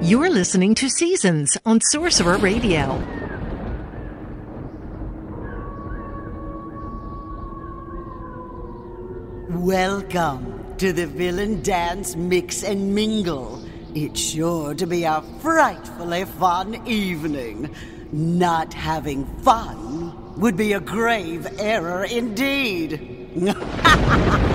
You're listening to Seasons on Sorcerer Radio. Welcome to the Villain Dance Mix and Mingle. It's sure to be a frightfully fun evening. Not having fun would be a grave error indeed.